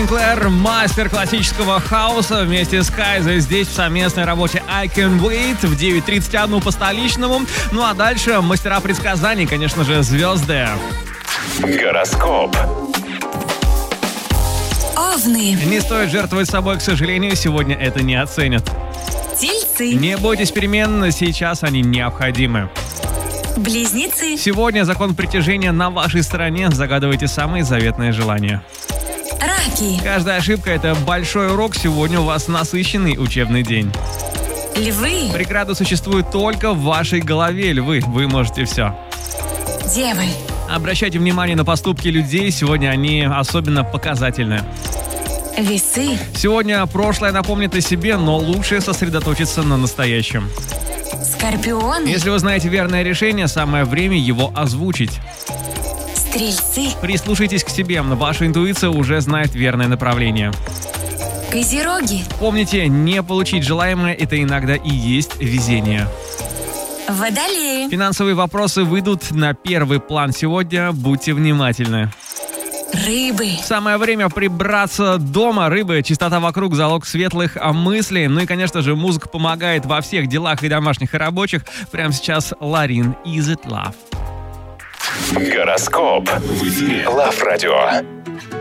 Клэр, мастер классического хаоса вместе с Кайзой здесь в совместной работе I Can Wait в 9:31 по столичному. Ну а дальше мастера предсказаний, конечно же, звезды. Гороскоп. Овны. Не стоит жертвовать собой, к сожалению, сегодня это не оценят. Тельцы. Не бойтесь перемен, сейчас они необходимы. Близнецы. Сегодня закон притяжения на вашей стороне, загадывайте самые заветные желания. Раки. Каждая ошибка — это большой урок, сегодня у вас насыщенный учебный день. Львы. Преграды существуют только в вашей голове, львы, вы можете все. Девы. Обращайте внимание на поступки людей, сегодня они особенно показательны. Весы. Сегодня прошлое напомнит о себе, но лучше сосредоточиться на настоящем. Скорпионы. Если вы знаете верное решение, самое время его озвучить. Стрельцы. Прислушайтесь к себе, ваша интуиция уже знает верное направление. Козероги. Помните, не получить желаемое — это иногда и есть везение. Водолеи. Финансовые вопросы выйдут на первый план сегодня, будьте внимательны. Рыбы. Самое время прибраться дома, рыбы, чистота вокруг — залог светлых мыслей. Ну и, конечно же, музыка помогает во всех делах и домашних, и рабочих. Прямо сейчас Ларин «Is It Love». Гороскоп в эфире Love Radio.